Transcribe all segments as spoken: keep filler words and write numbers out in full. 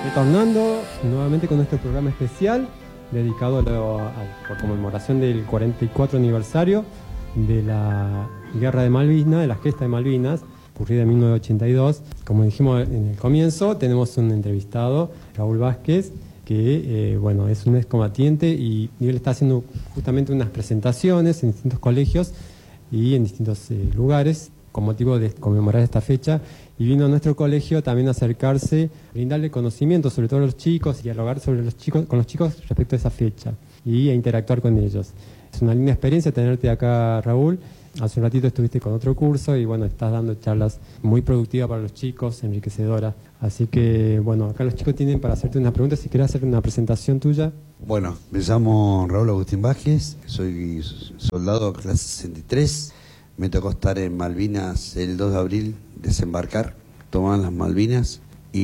Retornando nuevamente con nuestro programa especial dedicado a, lo, a por conmemoración del cuarenta y cuatro aniversario de la Guerra de Malvinas, de la gesta de Malvinas, ocurrida en mil novecientos ochenta y dos. Como dijimos en el comienzo, tenemos un entrevistado, Raúl Vázquez, que eh, bueno, es un excombatiente y, y él está haciendo justamente unas presentaciones en distintos colegios y en distintos eh, lugares con motivo de conmemorar esta fecha, y vino a nuestro colegio también a acercarse, brindarle conocimiento sobre todo a los chicos y dialogar sobre los chicos, con los chicos respecto a esa fecha y a interactuar con ellos. Es una linda experiencia tenerte acá, Raúl. Hace un ratito estuviste con otro curso y bueno, estás dando charlas muy productivas para los chicos, enriquecedoras. Así que bueno, acá los chicos tienen para hacerte unas preguntas, si querés hacer una presentación tuya. Bueno, me llamo Raúl Agustín Vázquez, soy soldado clase sesenta y tres. Me tocó estar en Malvinas el dos de abril, desembarcar, tomar las Malvinas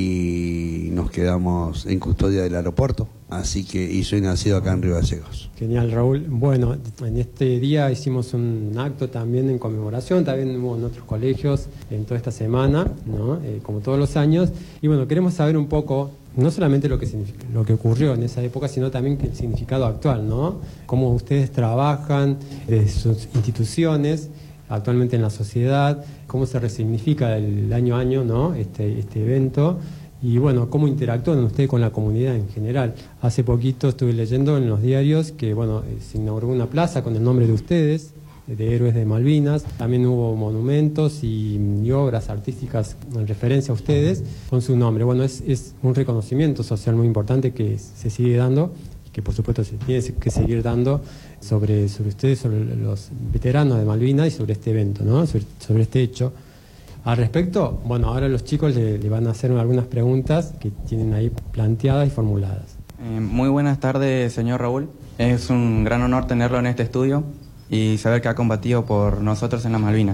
y nos quedamos en custodia del aeropuerto. Así que, y soy nacido acá en Río Gallegos. Genial, Raúl. Bueno, en este día hicimos un acto también en conmemoración, también hubo en otros colegios en toda esta semana, ¿no? Eh, como todos los años. Y bueno, queremos saber un poco, no solamente lo que significa, lo que ocurrió en esa época, sino también el significado actual, ¿no? Cómo ustedes trabajan desde sus instituciones actualmente en la sociedad, cómo se resignifica el año a año, ¿no? este, este evento, y bueno, cómo interactúan ustedes con la comunidad en general. Hace poquito estuve leyendo en los diarios que bueno, se inauguró una plaza con el nombre de ustedes, de Héroes de Malvinas. También hubo monumentos y, y obras artísticas en referencia a ustedes con su nombre. Bueno, es, es un reconocimiento social muy importante que se sigue dando, que por supuesto se tiene que seguir dando sobre, sobre ustedes, sobre los veteranos de Malvinas y sobre este evento, ¿no? sobre, sobre este hecho. Al respecto, bueno, ahora los chicos le, le van a hacer algunas preguntas que tienen ahí planteadas y formuladas. Eh, muy buenas tardes, señor Raúl. Es un gran honor tenerlo en este estudio y saber que ha combatido por nosotros en las Malvinas.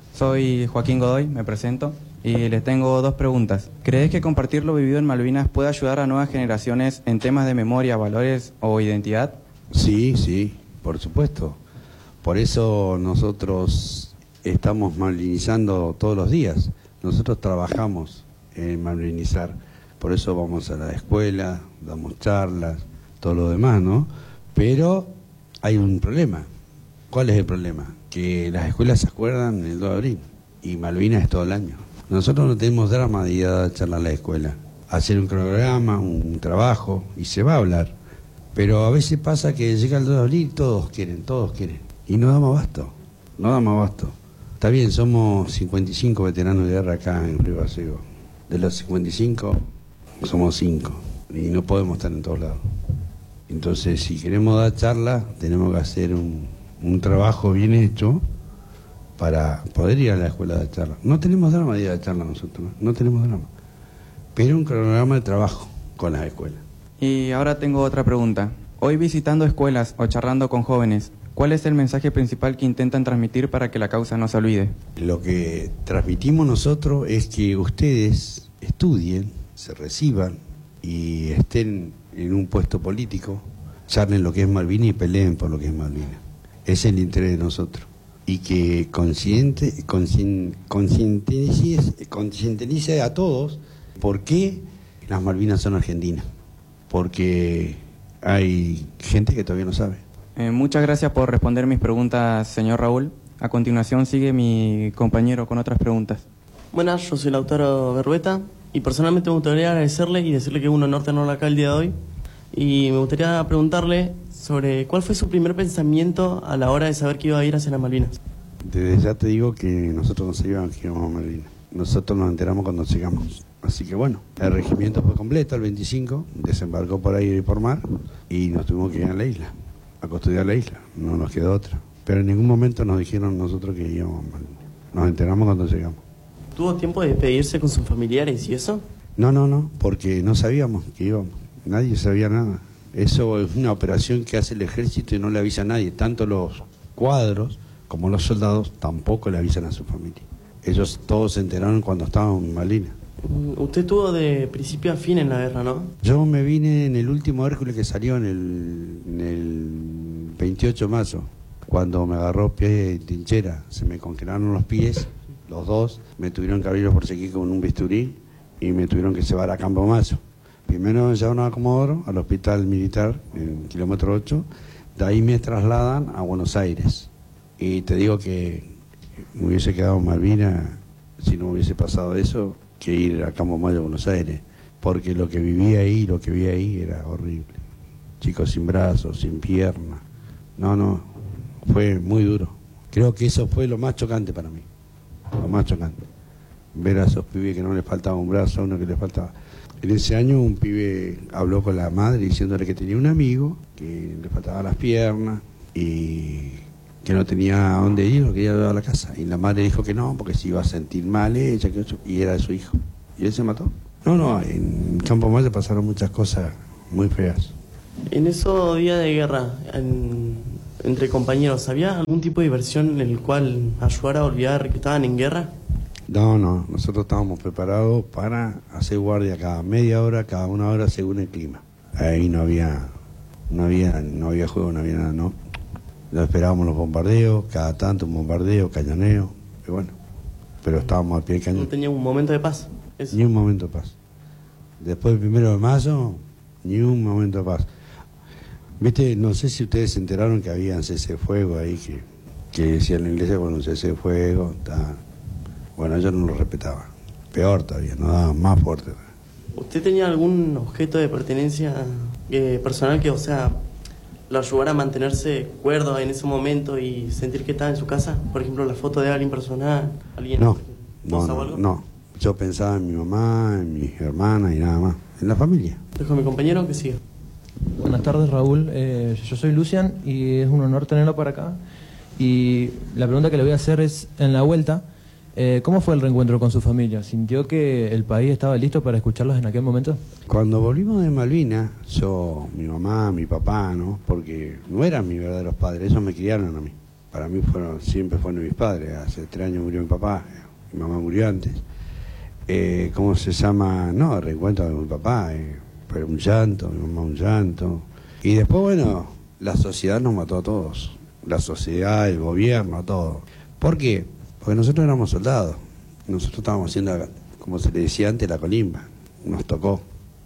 Soy Joaquín Godoy, me presento, y les tengo dos preguntas. ¿Crees que compartir lo vivido en Malvinas puede ayudar a nuevas generaciones en temas de memoria, valores o identidad? Sí, sí, por supuesto. Por eso nosotros estamos malvinizando todos los días. Nosotros trabajamos en malvinizar. Por eso vamos a la escuela, damos charlas, todo lo demás, ¿no? Pero hay un problema. ¿Cuál es el problema? Que las escuelas se acuerdan el dos de abril y Malvinas es todo el año. Nosotros no tenemos drama de ir a charlar a la escuela, hacer un cronograma, un trabajo, y se va a hablar. Pero a veces pasa que llega el dos de abril, todos quieren, todos quieren. Y no damos abasto, no damos abasto. Está bien, somos cincuenta y cinco veteranos de guerra acá en Río Gallegos. De los cincuenta y cinco, somos cinco. Y no podemos estar en todos lados. Entonces, si queremos dar charla, tenemos que hacer un, un trabajo bien hecho para poder ir a la escuela de charla. No tenemos drama de ir a charla nosotros, no, no tenemos drama. Pero un cronograma de trabajo con las escuelas. Y ahora tengo otra pregunta. Hoy visitando escuelas o charlando con jóvenes, ¿cuál es el mensaje principal que intentan transmitir para que la causa no se olvide? Lo que transmitimos nosotros es que ustedes estudien, se reciban y estén en un puesto político, charlen lo que es Malvinas y peleen por lo que es Malvinas. Ese es el interés de nosotros. Y que consciente, conscien, concientice, concientice a todos por qué las Malvinas son argentinas. Porque hay gente que todavía no sabe. Eh, muchas gracias por responder mis preguntas, señor Raúl. A continuación sigue mi compañero con otras preguntas. Buenas, yo soy Lautaro Berrueta y personalmente me gustaría agradecerle y decirle que es un honor tenerlo acá el día de hoy. Y me gustaría preguntarle sobre cuál fue su primer pensamiento a la hora de saber que iba a ir hacia las Malvinas. Desde ya te digo que nosotros no sabíamos que íbamos a Malvinas. Nosotros nos enteramos cuando llegamos. Así que bueno, el regimiento fue completo, el veinticinco, desembarcó por aire y por mar y nos tuvimos que ir a la isla, a custodiar la isla, no nos quedó otra. Pero en ningún momento nos dijeron nosotros que íbamos a Malvinas. Nos enteramos cuando llegamos. ¿Tuvo tiempo de despedirse con sus familiares y eso? No, no, no, porque no sabíamos que íbamos. Nadie sabía nada. Eso es una operación que hace el ejército y no le avisa a nadie. Tanto los cuadros como los soldados tampoco le avisan a su familia. Ellos todos se enteraron cuando estaban en Malvinas. Usted estuvo de principio a fin en la guerra, ¿no? Yo me vine en el último Hércules que salió en el, en el veintiocho de marzo, cuando me agarró pie de trinchera. Se me congelaron los pies, los dos. Me tuvieron que abrir por seguir con un bisturí y me tuvieron que llevar a Campo Mayo. Primero me llevaron a Comodoro, al hospital militar, en kilómetro ocho. De ahí me trasladan a Buenos Aires. Y te digo que me hubiese quedado en Malvinas si no hubiese pasado eso, que ir a Campo Mayo, Buenos Aires. Porque lo que viví ahí, lo que vi ahí era horrible. Chicos sin brazos, sin piernas. No, no, fue muy duro. Creo que eso fue lo más chocante para mí. Lo más chocante. Ver a esos pibes que no les faltaba un brazo, a uno que les faltaba. En ese año un pibe habló con la madre diciéndole que tenía un amigo, que le faltaban las piernas y que no tenía a dónde ir, lo quería llevar a la casa. Y la madre dijo que no, porque se iba a sentir mal ella, que eso, y era de su hijo. Y él se mató. No, no, en Campo Mayo pasaron muchas cosas muy feas. En esos días de guerra, en, entre compañeros, ¿había algún tipo de diversión en el cual ayudara a olvidar que estaban en guerra? No, no, nosotros estábamos preparados para hacer guardia cada media hora, cada una hora según el clima. Ahí no había, no había, no había juego, no había nada, no. Nos esperábamos los bombardeos, cada tanto un bombardeo, cañoneo, y bueno, pero estábamos al pie del cañón. ¿No tenía un momento de paz? Eso. Ni un momento de paz. Después del primero de mayo, ni un momento de paz. Viste, no sé si ustedes se enteraron que había un cese de fuego ahí, que, que decían en la iglesia, bueno, un cese de fuego, ta. Bueno, ellos no lo respetaban. Peor todavía, no daban más fuerte. ¿Usted tenía algún objeto de pertenencia eh, personal que, o sea, lo ayudara a mantenerse cuerdo en ese momento y sentir que estaba en su casa? Por ejemplo, la foto de alguien personal, alguien... No, no, no, no, algo? no. Yo pensaba en mi mamá, en mis hermanas y nada más. En la familia. Dejo a mi compañero que siga. Buenas tardes, Raúl. Eh, yo soy Lucian y es un honor tenerlo por acá. Y la pregunta que le voy a hacer es, en la vuelta, eh, ¿cómo fue el reencuentro con su familia? ¿Sintió que el país estaba listo para escucharlos en aquel momento? Cuando volvimos de Malvinas, yo, mi mamá, mi papá, ¿no? Porque no eran mis verdaderos padres, ellos me criaron a mí. Para mí fueron, siempre fueron mis padres. Hace tres años murió mi papá, mi mamá murió antes. Eh, ¿Cómo se llama? No, el reencuentro con mi papá, eh, fue un llanto, mi mamá un llanto. Y después, bueno, la sociedad nos mató a todos. La sociedad, el gobierno, a todos. ¿Por qué? Porque nosotros éramos soldados. Nosotros estábamos haciendo, como se le decía antes, la colimba. Nos tocó.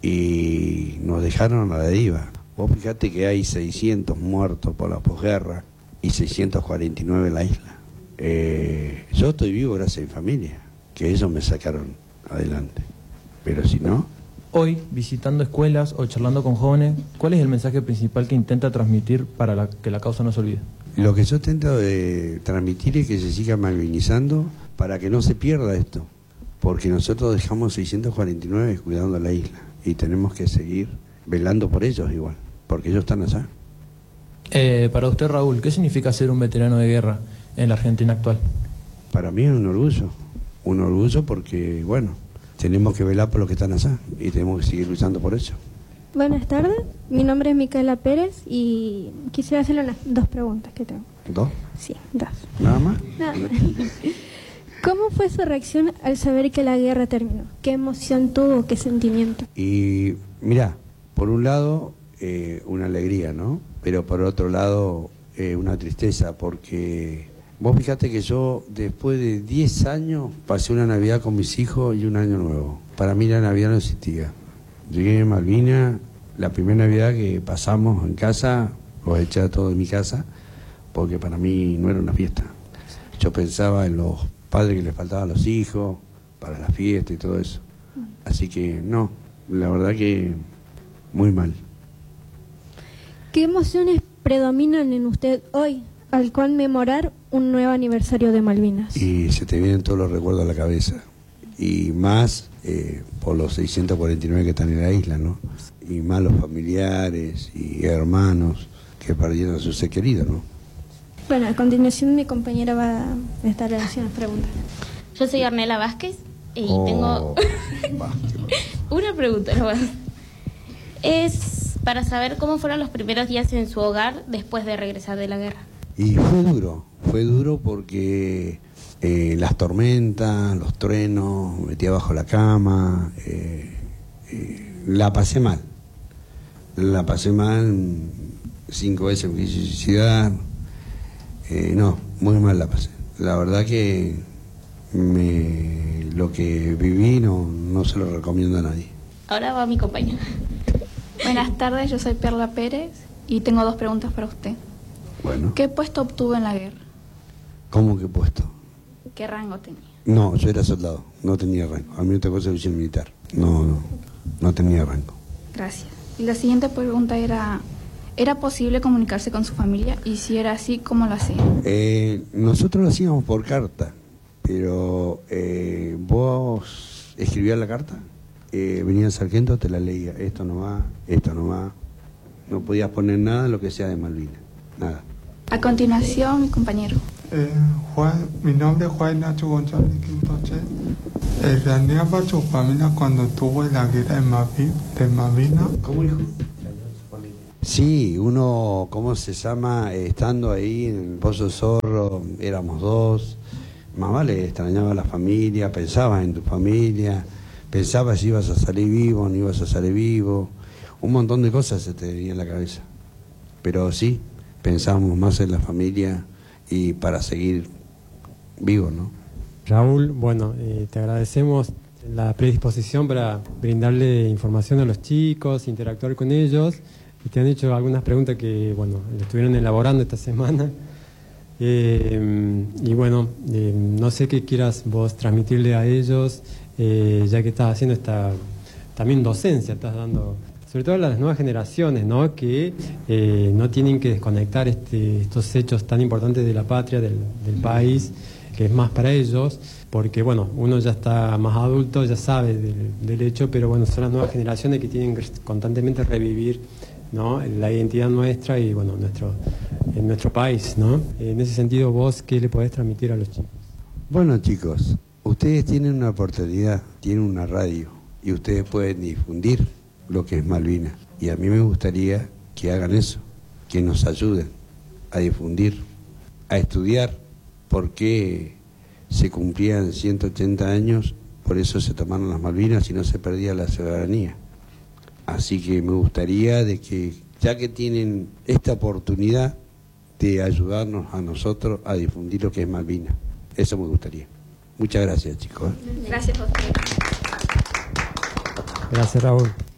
Y nos dejaron a la deriva. Vos fijate que hay seiscientos muertos por la posguerra y seiscientos cuarenta y nueve en la isla. Eh, yo estoy vivo gracias a mi familia, que ellos me sacaron adelante. Pero si no... Hoy, visitando escuelas o charlando con jóvenes, ¿cuál es el mensaje principal que intenta transmitir para la, que la causa no se olvide? Lo que yo intento de transmitir es que se siga malvinizando para que no se pierda esto. Porque nosotros dejamos seiscientos cuarenta y nueve cuidando la isla y tenemos que seguir velando por ellos igual, porque ellos están allá. Eh, para usted, Raúl, ¿qué significa ser un veterano de guerra en la Argentina actual? Para mí es un orgullo, un orgullo porque, bueno, tenemos que velar por los que están allá y tenemos que seguir luchando por eso. Buenas tardes, mi nombre es Micaela Pérez y quisiera hacerle unas dos preguntas que tengo. ¿Dos? Sí, dos. ¿Nada más? Nada más. ¿Cómo fue su reacción al saber que la guerra terminó? ¿Qué emoción tuvo? ¿Qué sentimiento? Y mirá, por un lado, eh, una alegría, ¿no? Pero por otro lado, eh, una tristeza, porque vos fíjate que yo, después de diez años, pasé una Navidad con mis hijos y un año nuevo. Para mí la Navidad no existía. Llegué a Malvinas, la primera Navidad que pasamos en casa, los eché a todos de mi casa, porque para mí no era una fiesta. Yo pensaba en los padres que les faltaban a los hijos, para la fiesta y todo eso. Así que no, la verdad que muy mal. ¿Qué emociones predominan en usted hoy al conmemorar un nuevo aniversario de Malvinas? Y se te vienen todos los recuerdos a la cabeza. Y más eh, por los seiscientos cuarenta y nueve que están en la isla, ¿no? Y más los familiares y hermanos que perdieron a sus seres queridos, ¿no? Bueno, a continuación mi compañera va a estar haciendo preguntas. Yo soy Ornella Vázquez y Oh, tengo una pregunta nomás. Es para saber cómo fueron los primeros días en su hogar después de regresar de la guerra. Y fue duro, fue duro porque eh, las tormentas, los truenos, me metía bajo la cama, eh, eh, la pasé mal. La pasé mal, cinco veces me quise suicidar. Eh, no, muy mal la pasé. La verdad que me, lo que viví no, no se lo recomiendo a nadie. Ahora va mi compañera. Buenas tardes, yo soy Perla Pérez y tengo dos preguntas para usted. Bueno. ¿Qué puesto obtuvo en la guerra? ¿Cómo que puesto? ¿Qué rango tenía? No, yo era soldado, no tenía rango. A mí me tocó servicio militar. No, no, no tenía rango. Gracias. Y la siguiente pregunta era, ¿era posible comunicarse con su familia? Y si era así, ¿cómo lo hacía? Eh, nosotros lo hacíamos por carta, pero eh, vos escribías la carta, eh, venía el sargento, te la leía, esto no va, esto no va. No podías poner nada en lo que sea de Malvinas, nada. A continuación, mi compañero. Eh, Juan, mi nombre es Juan Nacho González Quintoche. ¿Extrañaba a su familia cuando tuvo la guerra de Malvinas? De Malvinas? ¿Cómo dijo? Sí, uno, ¿cómo se llama? Eh, estando ahí en el Pozo Zorro, éramos dos, más vale, extrañaba a la familia, pensabas en tu familia, pensabas si ibas a salir vivo, no ibas a salir vivo, un montón de cosas se te venía en la cabeza. Pero sí, pensábamos más en la familia y para seguir vivos, ¿no? Raúl, bueno, eh, te agradecemos la predisposición para brindarle información a los chicos, interactuar con ellos. Y te han hecho algunas preguntas que, bueno, lo estuvieron elaborando esta semana. Eh, y bueno, eh, no sé qué quieras vos transmitirle a ellos, eh, ya que estás haciendo esta también docencia, estás dando, sobre todo a las nuevas generaciones, ¿no? Que eh, no tienen que desconectar este, estos hechos tan importantes de la patria, del, del país, que es más para ellos, porque bueno, uno ya está más adulto, ya sabe del, del hecho, pero bueno, son las nuevas generaciones que tienen que constantemente revivir, ¿no? La identidad nuestra y bueno, nuestro, en nuestro país, ¿no? En ese sentido, vos, ¿qué le podés transmitir a los chicos? Bueno, chicos, ustedes tienen una oportunidad, tienen una radio y ustedes pueden difundir lo que es Malvinas. Y a mí me gustaría que hagan eso, que nos ayuden a difundir, a estudiar por qué se cumplían ciento ochenta años, por eso se tomaron las Malvinas y no se perdía la soberanía. Así que me gustaría de que, ya que tienen esta oportunidad de ayudarnos a nosotros a difundir lo que es Malvinas, eso me gustaría. Muchas gracias, chicos. Gracias a usted. Gracias, Raúl.